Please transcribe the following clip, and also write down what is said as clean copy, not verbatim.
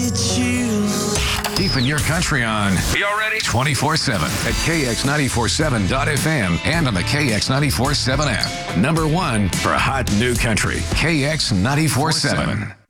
you chills. Keeping your country on. Y'all ready? 24/7 at KX947.fm and on the KX947 app. Number one for hot new country. KX947.